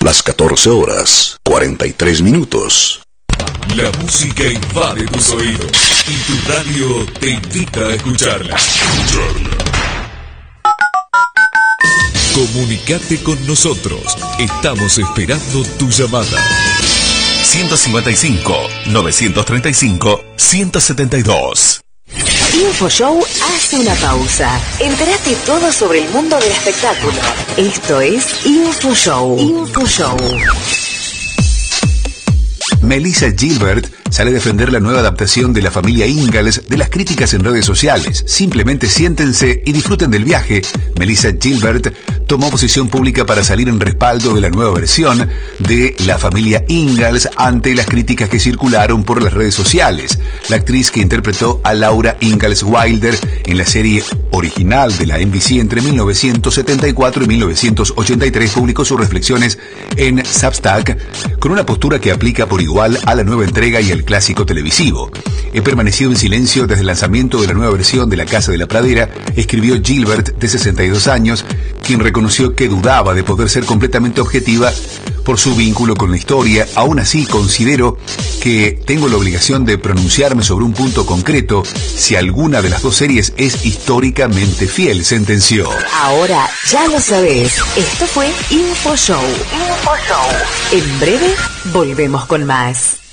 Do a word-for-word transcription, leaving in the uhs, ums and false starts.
Las catorce horas, cuarenta y tres minutos. La música invade tus oídos y tu radio te invita a escucharla. Escucharla. Comunicate con nosotros. Estamos esperando tu llamada. ciento cincuenta y cinco, novecientos treinta y cinco, ciento setenta y dos. InfoShow hace una pausa. Entérate todo sobre el mundo del espectáculo. Esto es InfoShow. InfoShow. Melissa Gilbert sale a defender la nueva adaptación de La familia Ingalls de las críticas en redes sociales. Simplemente siéntense y disfruten del viaje. Melissa Gilbert tomó posición pública para salir en respaldo de la nueva versión de La familia Ingalls ante las críticas que circularon por las redes sociales. La actriz que interpretó a Laura Ingalls Wilder en la serie original de la N B C entre mil novecientos setenta y cuatro y mil novecientos ochenta y tres publicó sus reflexiones en Substack con una postura que aplica por igual a la nueva entrega y al clásico televisivo. He permanecido en silencio desde el lanzamiento de la nueva versión de La Casa de la Pradera, escribió Gilbert, de sesenta y dos años, quien reconoció que dudaba de poder ser completamente objetiva por su vínculo con la historia. Aún así, considero que tengo la obligación de pronunciarme sobre un punto concreto si alguna de las dos series es históricamente fiel, sentenció. Ahora ya lo sabés. Esto fue InfoShow. InfoShow. En breve volvemos con más.